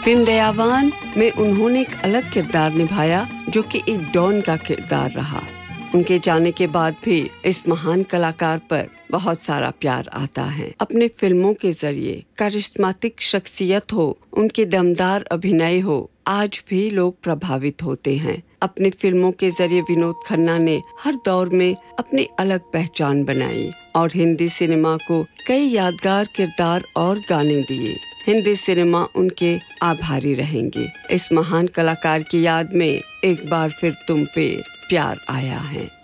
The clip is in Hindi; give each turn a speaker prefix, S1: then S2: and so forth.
S1: फिल्म दयावान में उन्होंने एक अलग किरदार निभाया जो कि एक डॉन का किरदार रहा। उनके जाने के बाद भी इस महान कलाकार पर बहुत सारा प्यार आता है। अपने फिल्मों के जरिए करिश्माटिक शख्सियत हो, उनके दमदार अभिनय हो, आज भी लोग प्रभावित होते हैं। अपनी फिल्मों के जरिए विनोद खन्ना ने हर दौर में अपनी अलग पहचान बनाई और हिंदी सिनेमा को कई यादगार किरदार और गाने दिए। हिंदी सिनेमा उनके आभारी रहेंगे। इस महान कलाकार की याद में एक बार फिर तुम पे प्यार आया है।